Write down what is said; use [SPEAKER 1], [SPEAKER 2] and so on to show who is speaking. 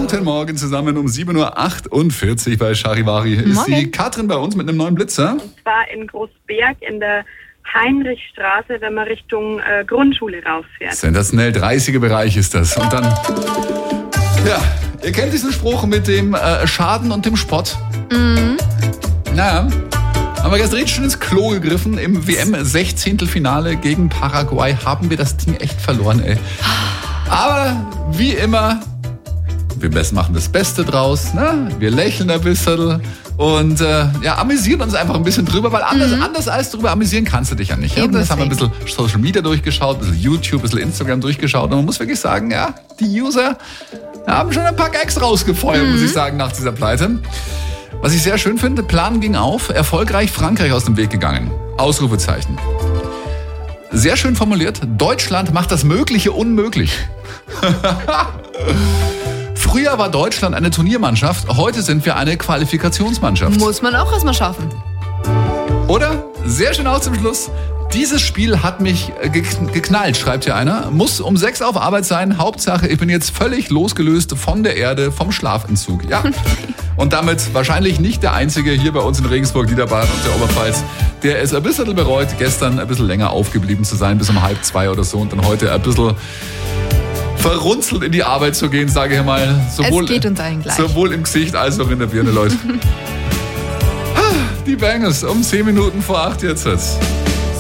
[SPEAKER 1] Guten Morgen zusammen um 7.48 Uhr bei Charivari. Ist die Katrin bei uns mit einem neuen Blitzer?
[SPEAKER 2] Und zwar in Großberg in der Heinrichstraße, wenn man Richtung Grundschule rausfährt.
[SPEAKER 1] Sensationell, 30er Bereich ist das. Und dann, ja, ihr kennt diesen Spruch mit dem Schaden und dem Spott. Mhm. Naja, haben wir gestern richtig schön ins Klo gegriffen. Im WM-16-Finale gegen Paraguay haben wir das Ding echt verloren, ey. Aber wie immer, wir machen das Beste draus. Ne? Wir lächeln ein bisschen und amüsieren uns einfach ein bisschen drüber, weil anders als drüber amüsieren kannst du dich ja nicht. Ja? Das haben wir ein bisschen Social Media durchgeschaut, ein bisschen YouTube, ein bisschen Instagram durchgeschaut. Und man muss wirklich sagen, ja, die User haben schon ein paar Gags rausgefeuert, muss ich sagen, nach dieser Pleite. Was ich sehr schön finde, Plan ging auf, erfolgreich Frankreich aus dem Weg gegangen. Ausrufezeichen. Sehr schön formuliert, Deutschland macht das Mögliche unmöglich. Früher war Deutschland eine Turniermannschaft, heute sind wir eine Qualifikationsmannschaft.
[SPEAKER 3] Muss man auch erstmal schaffen.
[SPEAKER 1] Oder? Sehr schön auch zum Schluss. Dieses Spiel hat mich geknallt, schreibt hier einer. Muss um 6 auf Arbeit sein. Hauptsache, ich bin jetzt völlig losgelöst von der Erde, vom Schlafentzug. Ja. Und damit wahrscheinlich nicht der Einzige hier bei uns in Regensburg, Niederbayern und der Oberpfalz, der es ein bisschen bereut, gestern ein bisschen länger aufgeblieben zu sein, bis um 1:30 oder so und dann heute ein bisschen verrunzelt in die Arbeit zu gehen, sage ich mal. Sowohl,
[SPEAKER 3] es geht uns allen gleich.
[SPEAKER 1] Sowohl im Gesicht als auch in der Birne, Leute. Die Bangers um 10 Minuten vor 8 jetzt.